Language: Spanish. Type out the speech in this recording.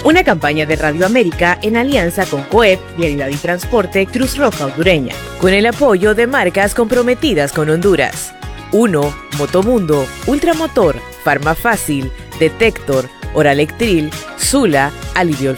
Una campaña de Radio América en alianza con COEP, Vialidad y Transporte, Cruz Roja Hondureña, con el apoyo de marcas comprometidas con Honduras. 1. Motomundo, Ultramotor, Farmafácil, Detector, Oralectril, Sula, Alivio